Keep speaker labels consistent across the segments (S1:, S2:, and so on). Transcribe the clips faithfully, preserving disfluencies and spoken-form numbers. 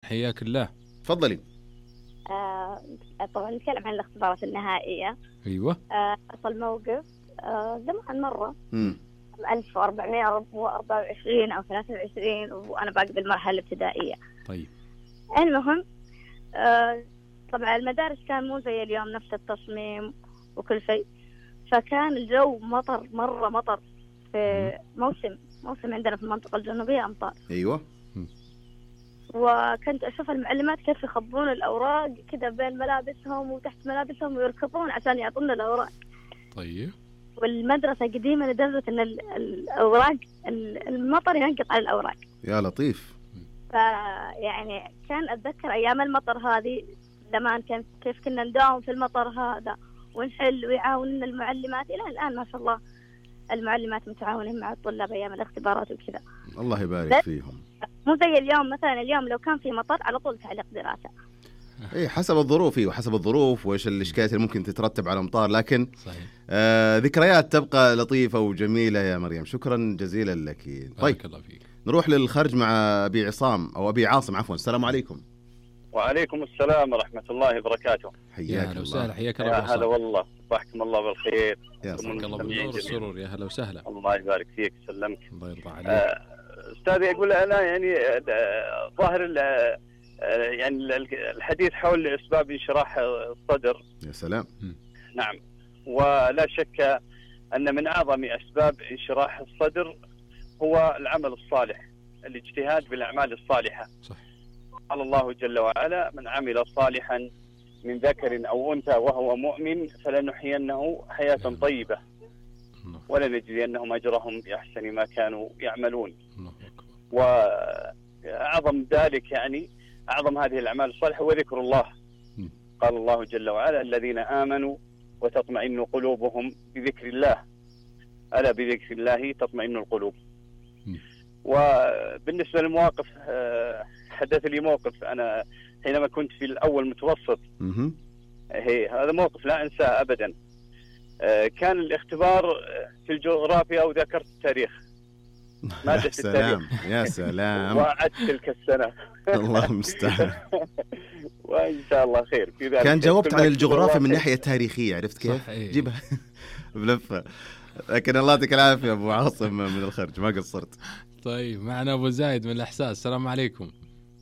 S1: حياك الله.
S2: تفضلي.
S3: آه طبعا نتكلم عن الاختبارات النهائية.
S1: أيوة.
S3: آه حصل موقف آه زمان مرة
S2: مم.
S3: ألف وأربعمائة وأربعة وعشرين أو ثلاثة وعشرين وأنا باقي بالمرحلة الابتدائية.
S1: طيب.
S3: المهم آه طبعا المدارس كان مو زي اليوم نفس التصميم وكل شيء، فكان الجو مطر مرة مطر في موسم موسم عندنا في المنطقة الجنوبية أمطار.
S2: أيوة.
S3: وكنت أشوف المعلمات كيف يخبون الأوراق كده بين ملابسهم وتحت ملابسهم ويركضون عشان يعطونا الأوراق.
S1: طيب.
S3: والمدرسة قديمة لدرجة أن الأوراق المطر ينقط على الأوراق.
S2: يا لطيف.
S3: فيعني كان أتذكر أيام المطر هذه زمان كان كيف كنا نداوم في المطر هذا ونحل ويعاوننا المعلمات. إلى الآن ما شاء الله المعلمات متعاونين مع الطلاب أيام الاختبارات وكذا.
S2: الله يبارك فيهم.
S3: مو زي اليوم، مثلا اليوم لو كان في مطر على طول تعليق دراسة.
S2: اي حسب الظروف وحسب الظروف وايش الاشكاليات اللي ممكن تترتب على الامطار، لكن
S1: صحيح.
S2: آه ذكريات تبقى لطيفة وجميلة يا مريم. شكرا جزيلا لك. طيب
S1: بارك الله فيك.
S2: نروح للخرج مع ابي عصام او ابي عاصم عفوا. السلام عليكم.
S4: وعليكم السلام ورحمة الله وبركاته.
S2: حياك الله.
S1: وسهلا. حياك الله.
S4: يا هلا والله، صباحكم الله بالخير.
S2: يا
S1: صباحك الله بالنور والسرور. يا هلا وسهلا.
S4: الله يبارك فيك سلمك.
S1: الله يرضى عليك.
S4: آه أستاذي أقول أنا يعني ظاهر يعني الحديث حول أسباب انشراح الصدر.
S2: يا سلام.
S4: نعم، ولا شك أن من أعظم أسباب انشراح الصدر هو العمل الصالح، الاجتهاد بالأعمال الصالحة.
S1: صح. قال
S4: الله جل وعلا: من عمل صالحا من ذكر أو أنثى وهو مؤمن فلنحيينه حياة طيبة ولنجزينهم أجرهم بأحسن ما كانوا يعملون. وأعظم ذلك يعني أعظم هذه الأعمال الصالحة هو ذكر الله. قال الله جل وعلا: الذين آمنوا وتطمئن قلوبهم بذكر الله، ألا بذكر الله تطمئن القلوب. وبالنسبة للمواقف، حدث لي موقف أنا حينما كنت في الأول متوسط. هي هذا موقف لا أنساه أبدا. كان الاختبار في الجغرافيا وذكرت التاريخ، مادة التاريخ.
S2: يا سلام.
S4: وعدت تلك السنة.
S2: الله المستعان.
S4: وإن شاء الله خير في ذلك.
S2: كان جاوبت على الجغرافيا من ناحية تاريخية، عرفت كيف؟
S1: إيه.
S2: جيبها بلفة. لكن الله يعطيك العافية أبو عاصم من الخرج، ما قصرت.
S1: طيب معنا أبو زايد من الإحساس. السلام عليكم.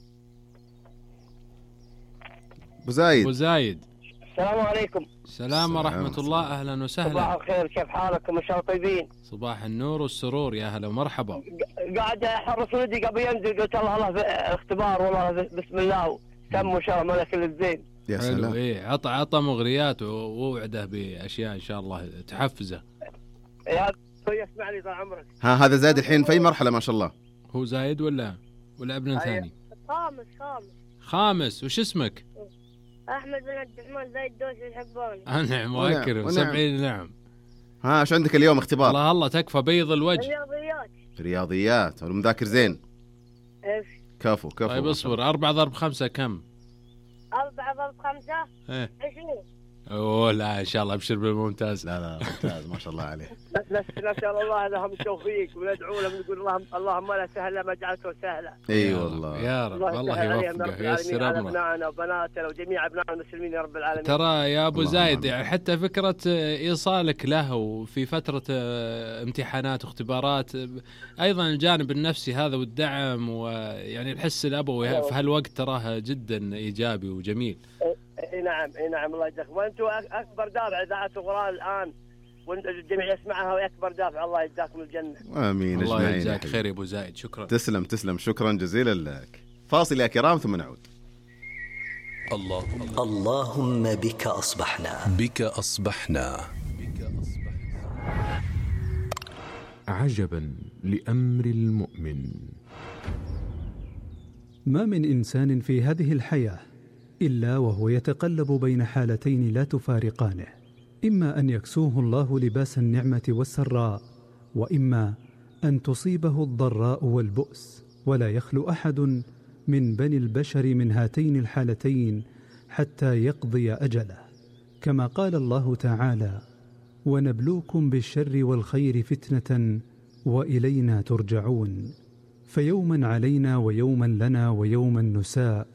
S2: أبو زايد.
S1: أبو زايد.
S5: السلام عليكم.
S1: السلام ورحمة الله. أهلا وسهلا.
S5: صباح الخير، كيف حالكم؟ إن شاء الله طيبين.
S1: صباح النور والسرور. يا هلا ومرحبا.
S5: قاعد أحرص ولدي قبل ينزل، قلت الله الله في اختبار والله بسم الله تم إن شاء الله ملك الزين.
S2: يا سلام.
S1: إيه عطى عطى مغريات ووعده بأشياء إن شاء الله تحفزه.
S5: يا يسمعني طال عمرك.
S2: ها هذا زايد الحين في أي مرحلة ما شاء الله؟
S1: هو زايد ولا ولا ابن ثاني؟
S3: خامس خامس
S1: خامس. وش اسمك؟
S3: أحمد بن عبد الرحمن زايد دوسي الحباني.
S1: أنعم وأكرم. سبعين نعم.
S2: ها ايش عندك اليوم اختبار؟
S1: الله الله تكفى بيض الوجه.
S3: رياضيات.
S2: رياضيات. والمذاكر زين؟
S3: ايش؟
S2: كفو كفو.
S1: طيب اصبر. أربعة ضرب خمسة كم؟
S3: أربعة ضرب خمسة
S1: ايه
S3: عشرين.
S1: اوه لا ان شاء الله ابشر بالممتاز.
S2: لا لا ممتاز ما شاء الله عليه.
S5: نسأل الله لهم التوفيق وندعو لهم نقول اللهم اللهم لا سهل ما جعلته سهلا.
S2: اي والله
S1: يا رب الله يوفقه وييسر امره.
S5: ابنائنا وبناتنا وجميع ابناء المسلمين يا رب العالمين.
S1: ترى يا ابو زايد يعني حتى فكره ايصالك له وفي فتره امتحانات واختبارات ايضا الجانب النفسي هذا والدعم ويعني الحس الابوي في هالوقت تراه جدا ايجابي وجميل.
S5: اي نعم اي نعم الله يجزاك. وانتم اكبر دافع اذاعه القران الان والجميع يسمعها واكبر دافع. الله يجزاكم الجنه.
S2: امين.
S1: الله يجزاك خير يا ابو زايد. شكرا.
S2: تسلم تسلم. شكرا جزيلا لك. فاصل يا كرام ثم نعود.
S6: الله
S7: اللهم بك اصبحنا
S6: بك اصبحنا
S8: عجبا لامر المؤمن. ما من انسان في هذه الحياه إلا وهو يتقلب بين حالتين لا تفارقانه، إما أن يكسوه الله لباس النعمة والسراء، وإما أن تصيبه الضراء والبؤس، ولا يخلو أحد من بني البشر من هاتين الحالتين حتى يقضي أجله، كما قال الله تعالى: ونبلوكم بالشر والخير فتنة وإلينا ترجعون. فيوما علينا ويوما لنا ويوما نساء